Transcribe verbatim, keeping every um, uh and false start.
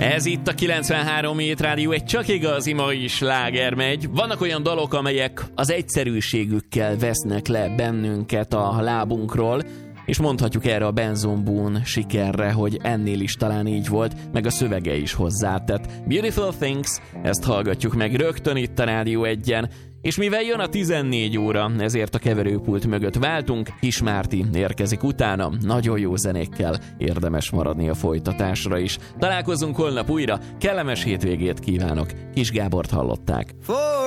Ez itt a kilencvenhárom Hét Rádió, egy csak igazi mai sláger megy. Vannak olyan dalok, amelyek az egyszerűségükkel vesznek le bennünket a lábunkról, és mondhatjuk erre a Benson Boone sikerre, hogy ennél is talán így volt, meg a szövege is hozzátett. Beautiful Things, ezt hallgatjuk meg rögtön itt a Rádió egyen, és mivel jön a tizennégy óra, ezért a keverőpult mögött váltunk, Kis Márti érkezik utána, nagyon jó zenékkel, érdemes maradni a folytatásra is. Találkozunk holnap újra, kellemes hétvégét kívánok, Kis Gábort hallották.